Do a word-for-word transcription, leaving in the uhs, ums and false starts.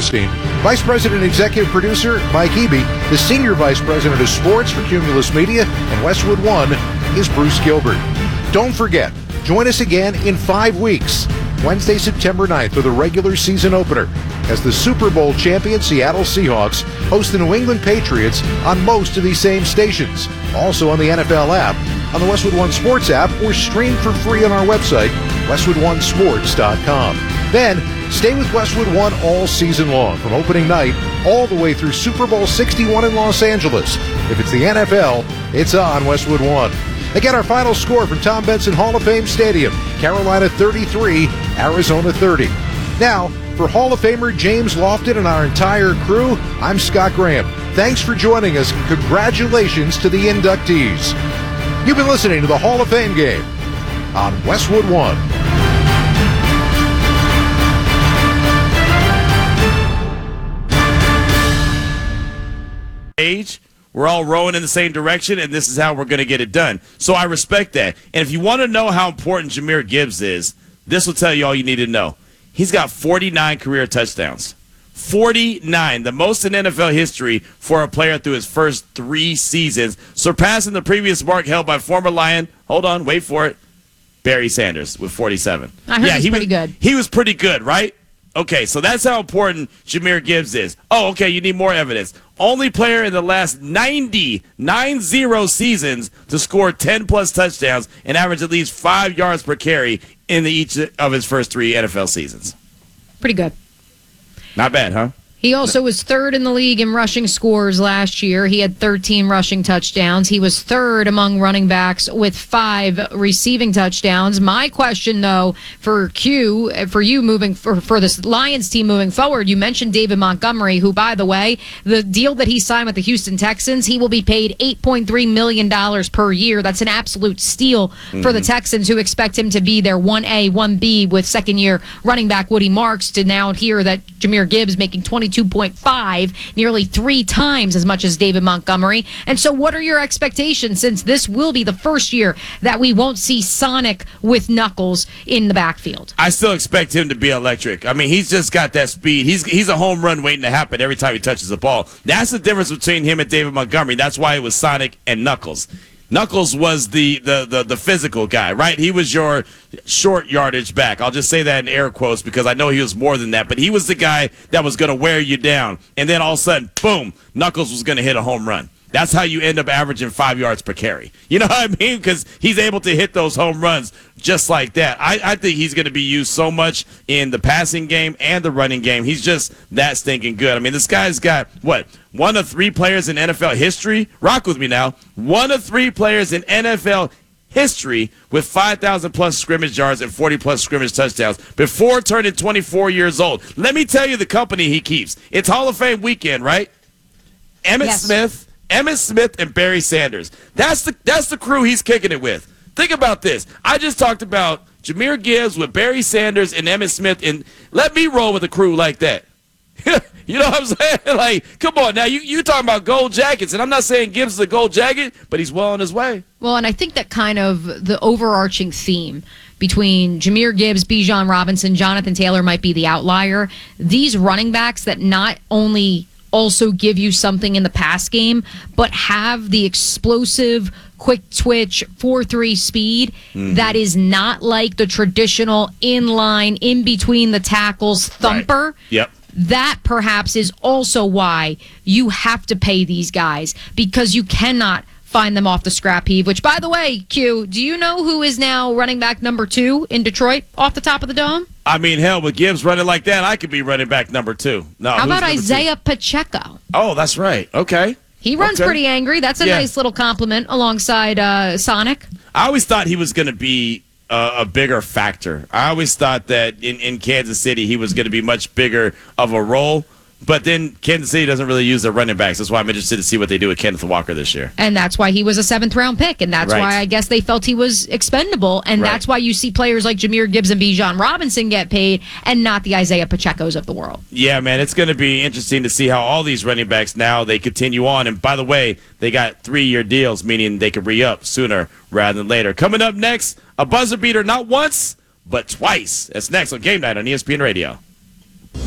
Finkelstein. Vice President and Executive Producer, Mike Eby. The Senior Vice President of Sports for Cumulus Media and Westwood One is Bruce Gilbert. Don't forget, join us again in five weeks. Wednesday, September ninth, for the regular season opener, as the Super Bowl champion Seattle Seahawks host the New England Patriots on most of these same stations. Also on the N F L app, on the Westwood One Sports app, or stream for free on our website, westwood one sports dot com. Then, stay with Westwood One all season long, from opening night all the way through Super Bowl sixty-one in Los Angeles. If it's the N F L, it's on Westwood One. Again, our final score from Tom Benson Hall of Fame Stadium: Carolina thirty-three, Arizona thirty. Now, for Hall of Famer James Lofton and our entire crew, I'm Scott Graham. Thanks for joining us, and congratulations to the inductees. You've been listening to the Hall of Fame game on Westwood One. Age. We're all rowing in the same direction, and this is how we're going to get it done. So I respect that. And if you want to know how important Jahmyr Gibbs is, this will tell you all you need to know. He's got forty-nine career touchdowns. forty-nine, the most in N F L history for a player through his first three seasons, surpassing the previous mark held by former Lion, hold on, wait for it, Barry Sanders with forty-seven. I heard yeah, he's he pretty was, good. He was pretty good, right? Okay, so that's how important Jahmyr Gibbs is. Oh, okay, you need more evidence. Only player in the last ninety, nine zero seasons to score ten-plus touchdowns and average at least five yards per carry in the, each of his first three N F L seasons. Pretty good. Not bad, huh? He also was third in the league in rushing scores last year. He had thirteen rushing touchdowns. He was third among running backs with five receiving touchdowns. My question, though, for Q, for you moving for, for this Lions team moving forward, you mentioned David Montgomery, who, by the way, the deal that he signed with the Houston Texans, he will be paid eight point three million dollars per year. That's an absolute steal mm-hmm. for the Texans, who expect him to be their one A, one B with second-year running back Woody Marks, to now hear that Jahmyr Gibbs making twenty-two point five, nearly three times as much as David Montgomery. And so what are your expectations, since this will be the first year that we won't see Sonic with Knuckles in the backfield? I still expect him to be electric. I mean, he's just got that speed. He's he's a home run waiting to happen every time he touches the ball. That's the difference between him and David Montgomery. That's why it was Sonic and Knuckles. Knuckles was the, the, the, the physical guy, right? He was your short yardage back. I'll just say that in air quotes because I know he was more than that. But he was the guy that was going to wear you down. And then all of a sudden, boom, Knuckles was going to hit a home run. That's how you end up averaging five yards per carry. You know what I mean? Because he's able to hit those home runs just like that. I, I think he's going to be used so much in the passing game and the running game. He's just that stinking good. I mean, this guy's got, what, one of three players in N F L history? Rock with me now. One of three players in N F L history with five thousand plus scrimmage yards and forty plus scrimmage touchdowns before turning twenty-four years old. Let me tell you the company he keeps. It's Hall of Fame weekend, right? Emmitt yes. Smith. Emmitt Smith and Barry Sanders. That's the that's the crew he's kicking it with. Think about this. I just talked about Jahmyr Gibbs with Barry Sanders and Emmitt Smith, and let me roll with a crew like that. You know what I'm saying? Like, come on now. You you talking about gold jackets, and I'm not saying Gibbs is a gold jacket, but he's well on his way. Well, and I think that kind of the overarching theme between Jahmyr Gibbs, Bijan Robinson, Jonathan Taylor might be the outlier. These running backs that not only also give you something in the pass game, but have the explosive, quick twitch, four three speed mm-hmm. that is not like the traditional in-line, in-between the tackles thumper. Right. Yep. That perhaps is also why you have to pay these guys, because you cannot find them off the scrap heap, which, by the way, Q, do you know who is now running back number two in Detroit off the top of the dome? I mean, hell, with Gibbs running like that, I could be running back number two. No, How about Isaiah two? Pacheco? Oh, that's right. Okay. He runs okay. pretty angry. That's a yeah. nice little compliment alongside uh, Sonic. I always thought he was going to be uh, a bigger factor. I always thought that in, in Kansas City he was going to be much bigger of a role. But then Kansas City doesn't really use their running backs. That's why I'm interested to see what they do with Kenneth Walker this year. And that's why he was a seventh-round pick, and that's right. why I guess they felt he was expendable, and right. that's why you see players like Jahmyr Gibbs and Bijan Robinson get paid and not the Isaiah Pachecos of the world. Yeah, man, it's going to be interesting to see how all these running backs now, they continue on. And by the way, they got three-year deals, meaning they could re-up sooner rather than later. Coming up next, a buzzer beater not once, but twice. That's next on Game Night on E S P N Radio.